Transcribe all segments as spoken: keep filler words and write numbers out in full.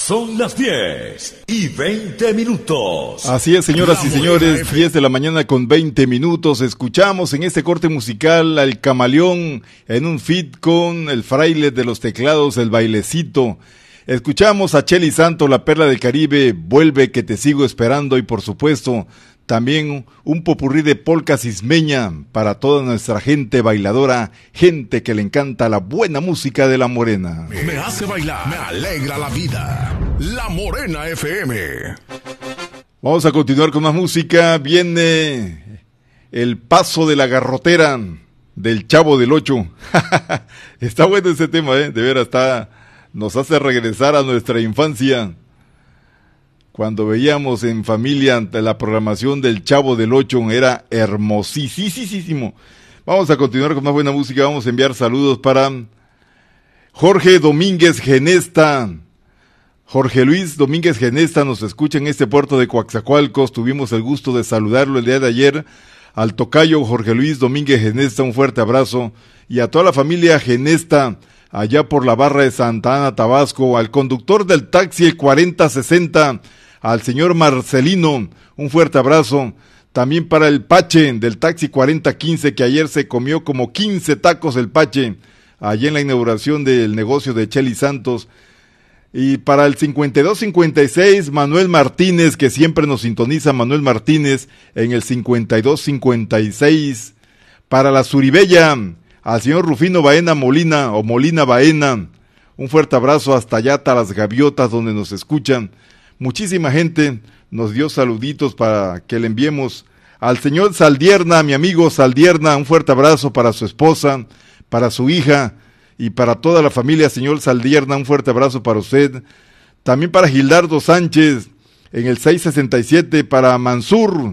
Son las diez y veinte minutos. Así es, señoras y señores, diez de la mañana con veinte minutos. Escuchamos en este corte musical al Camaleón en un feat con el Fraile de los teclados, el Bailecito. Escuchamos a Chely Santos, la perla del Caribe, Vuelve que te sigo esperando, y por supuesto también un popurrí de polca cismeña para toda nuestra gente bailadora, gente que le encanta la buena música de La Morena. Me hace bailar, me alegra la vida. La Morena F M. Vamos a continuar con más música. Viene El Paso de la Garrotera del Chavo del Ocho. Está bueno ese tema, ¿eh? De veras, está, nos hace regresar a nuestra infancia, cuando veíamos en familia ante la programación del Chavo del Ocho. Era hermosísimo. Vamos a continuar con más buena música. Vamos a enviar saludos para Jorge Domínguez Genesta. Jorge Luis Domínguez Genesta nos escucha en este puerto de Coatzacoalcos. Tuvimos el gusto de saludarlo el día de ayer. Al tocayo Jorge Luis Domínguez Genesta, un fuerte abrazo. Y a toda la familia Genesta, allá por la barra de Santa Ana, Tabasco. Al conductor del taxi, el cuarenta sesenta, al señor Marcelino, un fuerte abrazo. También para el Pache del taxi cuarenta quince, que ayer se comió como quince tacos el Pache, allí en la inauguración del negocio de Chely Santos. Y para el cincuenta y dos cincuenta y seis, Manuel Martínez, que siempre nos sintoniza, Manuel Martínez, en el cincuenta y dos cincuenta y seis. Para la Suribella, al señor Rufino Baena Molina, o Molina Baena, un fuerte abrazo hasta allá, hasta las Gaviotas, donde nos escuchan. Muchísima gente nos dio saluditos para que le enviemos al señor Saldierna, mi amigo Saldierna, un fuerte abrazo para su esposa, para su hija y para toda la familia. Señor Saldierna, un fuerte abrazo para usted. También para Gildardo Sánchez en el seiscientos sesenta y siete, para Mansur.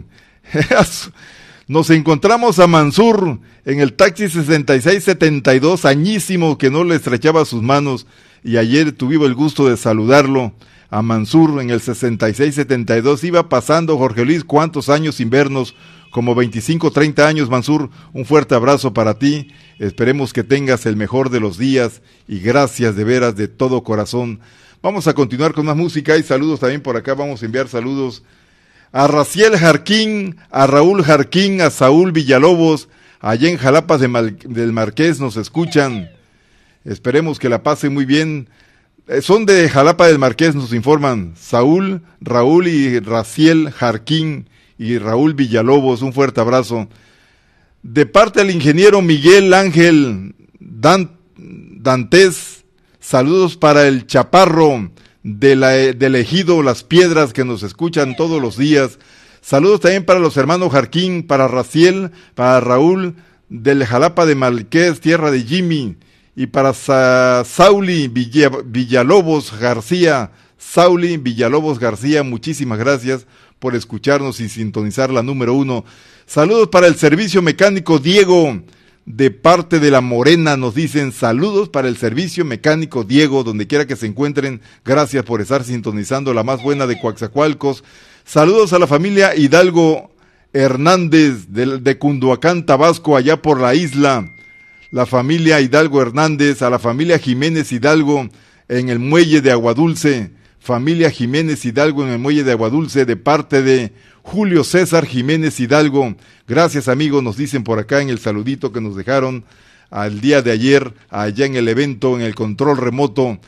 Nos encontramos a Mansur en el taxi sesenta y seis setenta y dos, añísimo que no le estrechaba sus manos, y ayer tuvimos el gusto de saludarlo a Mansur en el sesenta y seis setenta y dos. Iba pasando, Jorge Luis, cuántos años sin vernos, como veinticinco, treinta años, Mansur. Un fuerte abrazo para ti, esperemos que tengas el mejor de los días, y gracias de veras de todo corazón. Vamos a continuar con más música y saludos también por acá. Vamos a enviar saludos a Raciel Jarquín, a Raúl Jarquín, a Saúl Villalobos, allá en Jalapas de Mal- del Marqués nos escuchan. Esperemos que la pasen muy bien. Son de Jalapa del Marqués, nos informan Saúl, Raúl y Raciel Jarquín y Raúl Villalobos. Un fuerte abrazo. De parte del ingeniero Miguel Ángel Dan, Dantes, saludos para el Chaparro de la, del Ejido Las Piedras, que nos escuchan todos los días. Saludos también para los hermanos Jarquín, para Raciel, para Raúl del Jalapa de Marqués, tierra de Jimmy. Y para Sa Sauli Villa Villalobos García, Sauli Villalobos García, muchísimas gracias por escucharnos y sintonizar la número uno. Saludos para el servicio mecánico Diego, de parte de La Morena, nos dicen saludos para el servicio mecánico Diego, donde quiera que se encuentren, gracias por estar sintonizando la más buena de Coatzacoalcos. Saludos a la familia Hidalgo Hernández de, de Cunduacán, Tabasco, allá por la isla. La familia Hidalgo Hernández, a la familia Jiménez Hidalgo en el muelle de Aguadulce, familia Jiménez Hidalgo en el muelle de Aguadulce, de parte de Julio César Jiménez Hidalgo. Gracias, amigos, nos dicen por acá en el saludito que nos dejaron al día de ayer, allá en el evento, en el control remoto.